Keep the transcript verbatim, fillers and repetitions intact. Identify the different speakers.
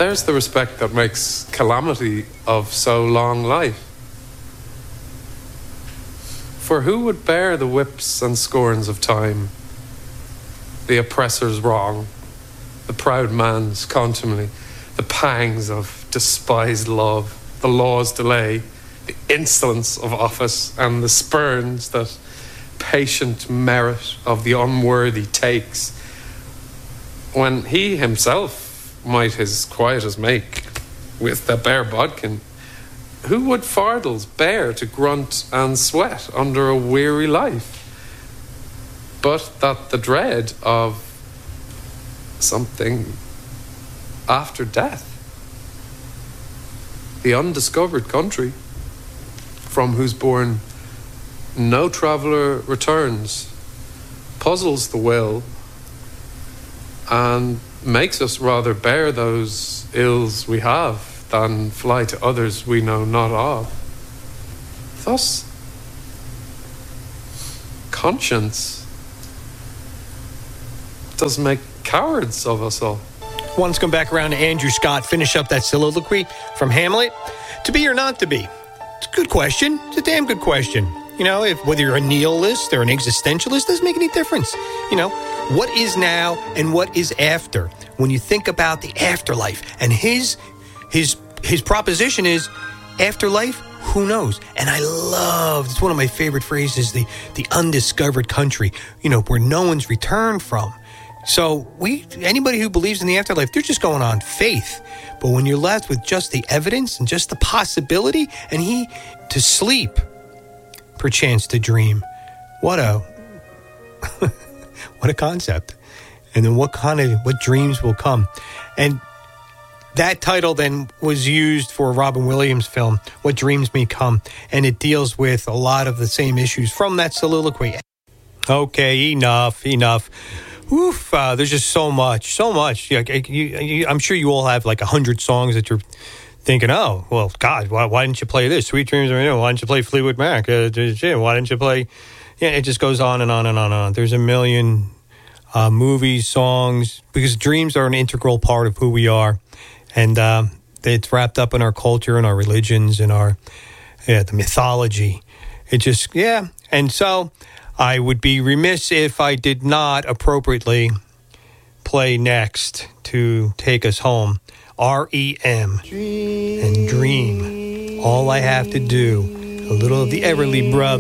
Speaker 1: there's the respect that makes calamity of so long life. For who would bear the whips and scorns of time, the oppressor's wrong, the proud man's contumely, the pangs of despised love, the law's delay, the insolence of office, and the spurns that patient merit of the unworthy takes, when he himself might his quietus make with the bare bodkin? Who would fardels bear to grunt and sweat under a weary life? But that the dread of something after death, the undiscovered country, from whose bourne no traveller returns, puzzles the will and makes us rather bear those ills we have than fly to others we know not of. Thus, conscience does make cowards of us all.
Speaker 2: Once come back around to Andrew Scott, finish up that soliloquy from Hamlet. To be or not to be? It's a good question. It's a damn good question. You know, if whether you're a nihilist or an existentialist, doesn't make any difference. You know, what is now and what is after? When you think about the afterlife, and his his his proposition is afterlife, who knows? And I love, it's one of my favorite phrases, the the undiscovered country, you know, where no one's returned from. So we, anybody who believes in the afterlife, they're just going on faith. But when you're left with just the evidence and just the possibility, and he to sleep, perchance to dream, what a what a concept. And then what kind of what dreams will come? And that title then was used for a Robin Williams film, What Dreams May Come, and it deals with a lot of the same issues from that soliloquy. Okay, enough, enough. Oof, uh, there's just so much, so much. You, you, you, I'm sure you all have like a hundred songs that you're thinking, oh, well, God, why, why didn't you play this? Sweet Dreams of Renewal. Why didn't you play Fleetwood Mac? Uh, why didn't you play? Yeah, it just goes on and on and on and on. There's a million uh, movies, songs, because dreams are an integral part of who we are. And uh, it's wrapped up in our culture and our religions and our, yeah, the mythology. It just, yeah. And so I would be remiss if I did not appropriately play next to take us home. R E M and Dream. All I have to do, a little of the Everly Brothers.